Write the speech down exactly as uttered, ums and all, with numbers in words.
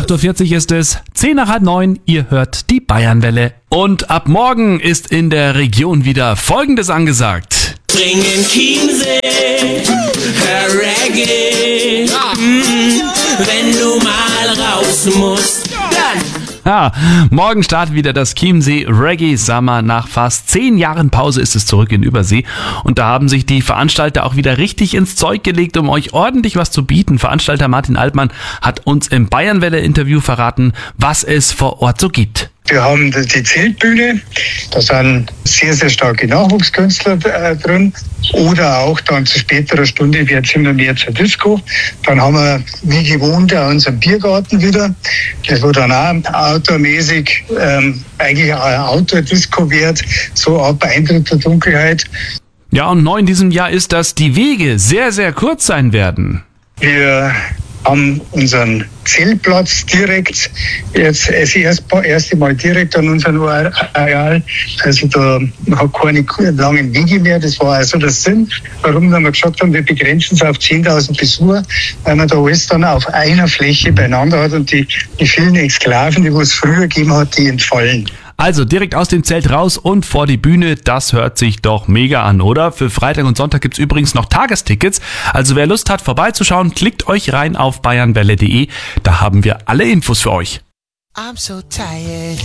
acht Uhr vierzig ist es, zehn nach halb neun, ihr hört die Bayernwelle. Und ab morgen ist in der Region wieder Folgendes angesagt. Bringen Chiemsee, hör Reggae, mm, wenn du mal raus musst, dann... Ja, morgen startet wieder das Chiemsee Reggae Summer. Nach fast zehn Jahren Pause ist es zurück in Übersee. Und da haben sich die Veranstalter auch wieder richtig ins Zeug gelegt, um euch ordentlich was zu bieten. Veranstalter Martin Altmann hat uns im Bayernwelle-Interview verraten, was es vor Ort so gibt. Wir haben die Zeltbühne, da sind sehr, sehr starke Nachwuchskünstler äh, drin. Oder auch dann zu späterer Stunde wird es immer mehr zur Disco. Dann haben wir, wie gewohnt, auch unseren Biergarten wieder. Das wo dann auch outdoormäßig ähm, eigentlich auch eine Outdoor-Disco wird, so ab Eintritt der Dunkelheit. Ja, und neu in diesem Jahr ist, dass die Wege sehr, sehr kurz sein werden. Wir haben unseren Zeltplatz direkt, jetzt das erste Mal direkt an unserem Areal. Also da hat keine langen Wege mehr. Das war also der Sinn, warum wir gesagt haben, wir begrenzen es auf zehntausend Besucher, weil man da alles dann auf einer Fläche beieinander hat und die, die vielen Exklaven, die es früher gegeben hat, die entfallen. Also direkt aus dem Zelt raus und vor die Bühne, das hört sich doch mega an, oder? Für Freitag und Sonntag gibt's übrigens noch Tagestickets. Also wer Lust hat, vorbeizuschauen, klickt euch rein auf bayernwelle punkt de. Da haben wir alle Infos für euch. I'm so tired.